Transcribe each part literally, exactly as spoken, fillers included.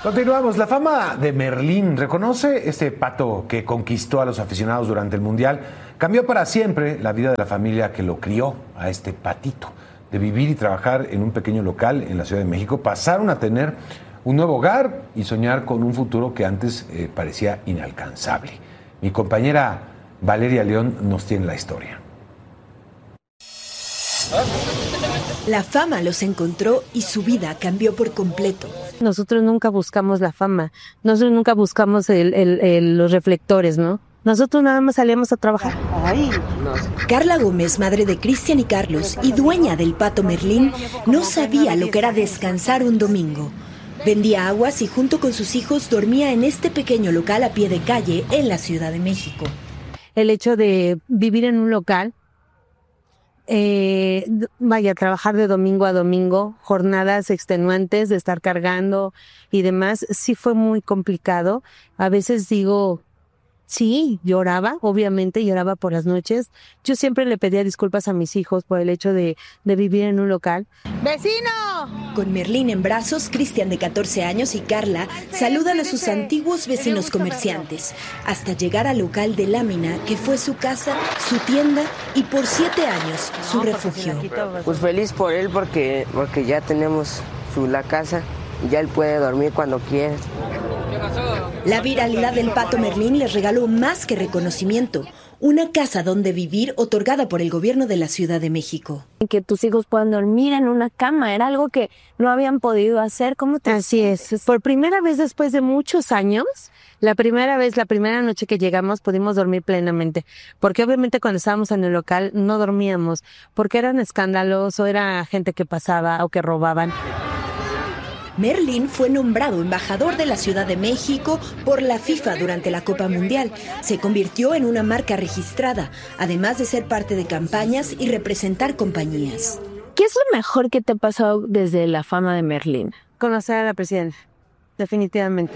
Continuamos. La fama de Merlín, reconoce este pato que conquistó a los aficionados durante el Mundial, cambió para siempre la vida de la familia que lo crió a este patito. De vivir y trabajar en un pequeño local en la Ciudad de México, pasaron a tener un nuevo hogar y soñar con un futuro que antes eh, parecía inalcanzable. Mi compañera Valeria León nos tiene la historia. La fama los encontró y su vida cambió por completo. Nosotros nunca buscamos la fama, nosotros nunca buscamos el, el, el, los reflectores, ¿no? Nosotros nada más salíamos a trabajar. Ay, no. Carla Gómez, madre de Cristian y Carlos y dueña del Pato Merlín, no sabía lo que era descansar un domingo. Vendía aguas y junto con sus hijos dormía en este pequeño local a pie de calle en la Ciudad de México. El hecho de vivir en un local, eh, vaya, trabajar de domingo a domingo, jornadas extenuantes de estar cargando y demás, sí fue muy complicado. A veces digo, sí, lloraba, obviamente lloraba por las noches. Yo siempre le pedía disculpas a mis hijos por el hecho de, de vivir en un local. ¡Vecino! Con Merlín en brazos, Cristian de catorce años y Carla saludan a sus antiguos vecinos comerciantes, hasta llegar al local de lámina que fue su casa, su tienda y por siete años su refugio. Pues feliz por él porque, porque ya tenemos su, la casa y ya él puede dormir cuando quiera. La viralidad del Pato Merlín les regaló más que reconocimiento, una casa donde vivir otorgada por el gobierno de la Ciudad de México. Que tus hijos puedan dormir en una cama, era algo que no habían podido hacer. ¿Cómo te Así es, por primera vez después de muchos años, la primera vez, la primera noche que llegamos pudimos dormir plenamente, porque obviamente cuando estábamos en el local no dormíamos, porque eran escándalos o era gente que pasaba o que robaban. Merlín fue nombrado embajador de la Ciudad de México por la FIFA durante la Copa Mundial. Se convirtió en una marca registrada, además de ser parte de campañas y representar compañías. ¿Qué es lo mejor que te ha pasado desde la fama de Merlín? Conocer a la presidenta, definitivamente.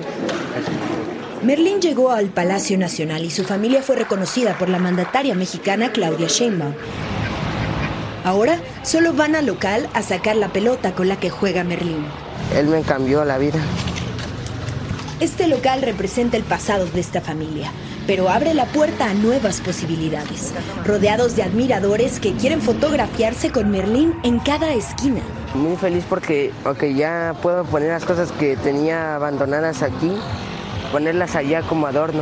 Merlín llegó al Palacio Nacional y su familia fue reconocida por la mandataria mexicana Claudia Sheinbaum. Ahora solo van al local a sacar la pelota con la que juega Merlín. Él me cambió la vida. Este local representa el pasado de esta familia, pero abre la puerta a nuevas posibilidades, rodeados de admiradores que quieren fotografiarse con Merlín en cada esquina. Muy feliz porque, porque ya puedo poner las cosas que tenía abandonadas aquí, ponerlas allá como adorno.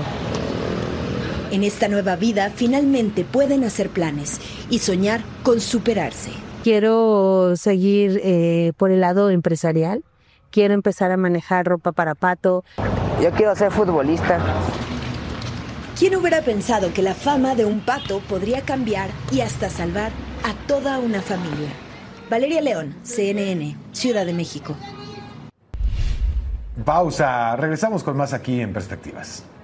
En esta nueva vida finalmente pueden hacer planes y soñar con superarse. Quiero seguir eh, por el lado empresarial. Quiero empezar a manejar ropa para pato. Yo quiero ser futbolista. ¿Quién hubiera pensado que la fama de un pato podría cambiar y hasta salvar a toda una familia? Valeria León, C N N, Ciudad de México. Pausa. Regresamos con más aquí en Perspectivas.